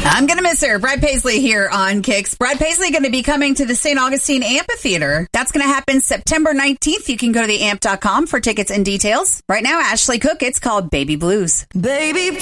I'm going to miss her. Brad Paisley here on Kicks. Brad Paisley going to be coming to the St. Augustine Amphitheater. That's going to happen September 19th. You can go to theamp.com for tickets and details. Right now, Ashley Cook, it's called Baby Blues. Baby